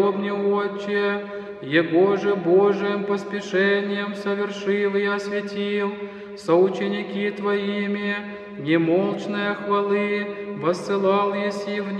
мне, Отче, Его же Божиим поспешением совершил и осветил соученики Твоими, немолчные хвалы воссылал еси в